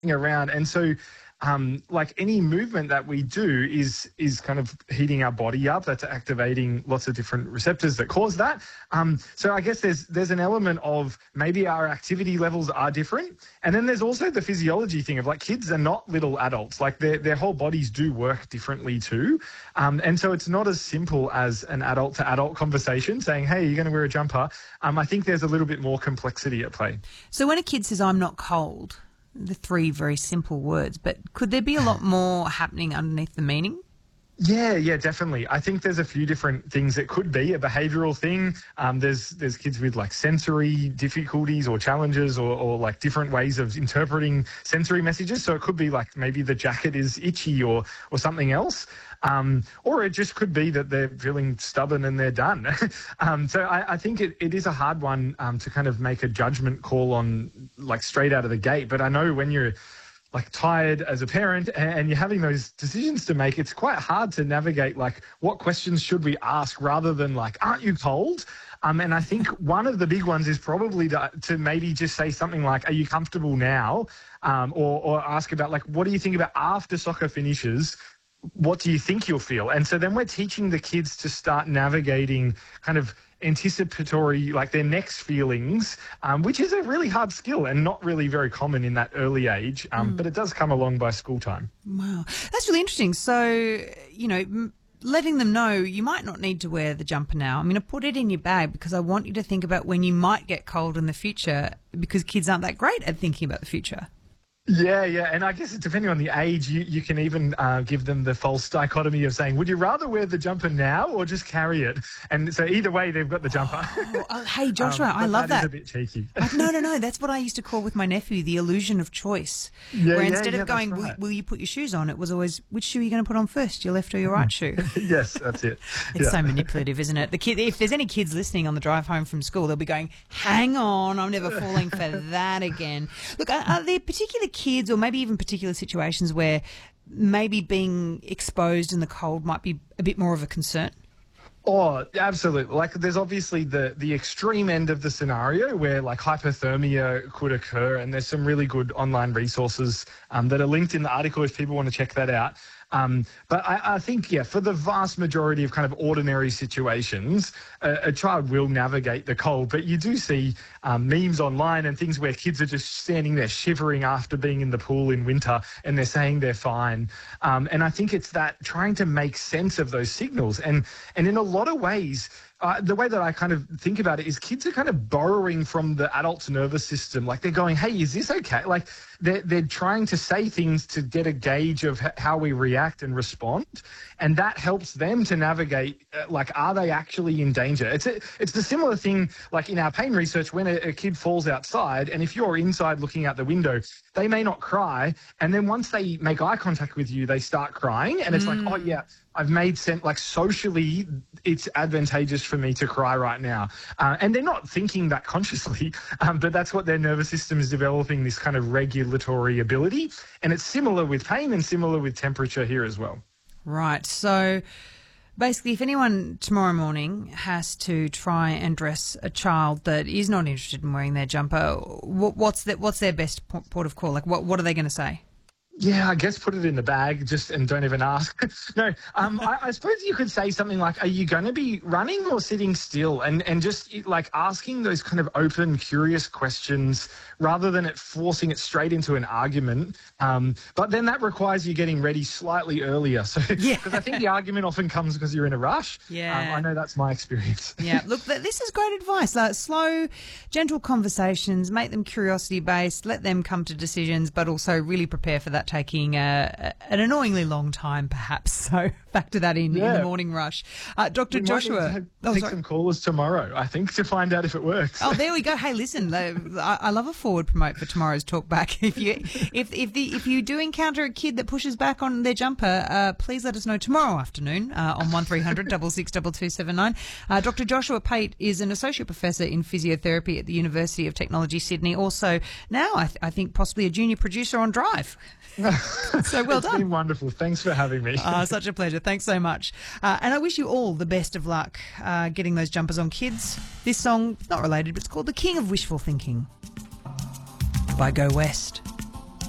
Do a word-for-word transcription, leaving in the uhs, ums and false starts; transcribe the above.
around. And so um, like any movement that we do is is kind of heating our body up. That's activating lots of different receptors that cause that. Um, so I guess there's there's an element of maybe our activity levels are different. And then there's also the physiology thing of like kids are not little adults. Like their, their whole bodies do work differently too. Um, and so it's not as simple as an adult to adult conversation saying, hey, you're going to wear a jumper. Um, I think there's a little bit more complexity at play. So when a kid says, I'm not cold, the three very simple words, but could there be a lot more happening underneath the meaning? Yeah, yeah, definitely. I think there's a few different things. It could be a behavioural thing. Um, there's there's kids with like sensory difficulties or challenges or, or like different ways of interpreting sensory messages. So it could be like maybe the jacket is itchy or or something else. Um, or it just could be that they're feeling stubborn and they're done. um, so I, I think it, it is a hard one um, to kind of make a judgment call on like straight out of the gate. But I know when you're like tired as a parent and you're having those decisions to make, it's quite hard to navigate like what questions should we ask rather than like, aren't you cold? Um, and I think one of the big ones is probably to, to maybe just say something like, are you comfortable now? Um, or, or ask about like, what do you think about after soccer finishes? What do you think you'll feel? And so then we're teaching the kids to start navigating kind of anticipatory, like their next feelings, um, which is a really hard skill and not really very common in that early age, um, mm. but it does come along by school time. Wow. That's really interesting. So, you know, m- letting them know you might not need to wear the jumper now. I'm going to put it in your bag because I want you to think about when you might get cold in the future, because kids aren't that great at thinking about the future. Yeah, yeah. And I guess depending on the age, you, you can even uh, give them the false dichotomy of saying, would you rather wear the jumper now or just carry it? And so either way, they've got the jumper. Oh, oh, hey, Joshua, um, I love that. That is a bit cheeky. uh, no, no, no. That's what I used to call with my nephew the illusion of choice. Yeah, where yeah, instead yeah, of going, right. will, will you put your shoes on? It was always, which shoe are you going to put on first, your left or your right shoe? Yes, that's it. It's yeah. so manipulative, isn't it? The kid, if there's any kids listening on the drive home from school, they'll be going, hang on, I'm never falling for that again. Look, are, are there particular kids or maybe even particular situations where maybe being exposed in the cold might be a bit more of a concern? Oh, absolutely. Like there's obviously the, the extreme end of the scenario where like hypothermia could occur, and there's some really good online resources um, that are linked in the article if people want to check that out. Um, but I, I think, yeah, for the vast majority of kind of ordinary situations, a, a child will navigate the cold. But you do see um, memes online and things where kids are just standing there shivering after being in the pool in winter and they're saying they're fine. Um, and I think it's that trying to make sense of those signals. And, and in a lot of ways, Uh, the way that I kind of think about it is kids are kind of borrowing from the adult's nervous system. Like they're going, hey, is this okay? Like they're, they're trying to say things to get a gauge of h- how we react and respond. And that helps them to navigate, uh, like, are they actually in danger? It's a, it's the similar thing, like in our pain research, when a, a kid falls outside, and if you're inside looking out the window, they may not cry. And then once they make eye contact with you, they start crying. And it's mm. like, oh, yeah, I've made sense. Like socially, it's advantageous for me to cry right now. Uh, and they're not thinking that consciously, um, but that's what their nervous system is developing, this kind of regulatory ability. And it's similar with pain and similar with temperature here as well. Right. So basically, if anyone tomorrow morning has to try and dress a child that is not interested in wearing their jumper, what, what's, the, what's their best port of call? Like, what, what are they going to say? Yeah, I guess put it in the bag just and don't even ask. no, um, I, I suppose you could say something like, are you going to be running or sitting still? And and just like asking those kind of open, curious questions rather than it forcing it straight into an argument. Um, but then that requires you getting ready slightly earlier. So yeah. Because I think the argument often comes because you're in a rush. Yeah. Um, I know that's my experience. Yeah. Look, this is great advice. Like, slow, gentle conversations, make them curiosity-based, let them come to decisions, but also really prepare for that taking uh, an annoyingly long time, perhaps. So factor that in yeah. in the morning rush. Uh, Doctor We Joshua. might need to oh, take sorry. some callers tomorrow, I think, to find out if it works. Oh, there we go. Hey, listen, I, I love a forward promote for tomorrow's talk back. If you if if the if you do encounter a kid that pushes back on their jumper, uh, please let us know tomorrow afternoon uh, on one three hundred six six two two seven nine. Uh, Doctor Joshua Pate is an associate professor in physiotherapy at the University of Technology, Sydney. Also now, I, th- I think possibly a junior producer on Drive. So well it's done. It's been wonderful. Thanks for having me. uh, such a pleasure. Thanks so much. Uh, and I wish you all the best of luck uh, getting those jumpers on kids. This song, it's not related, but it's called The King of Wishful Thinking by Go West.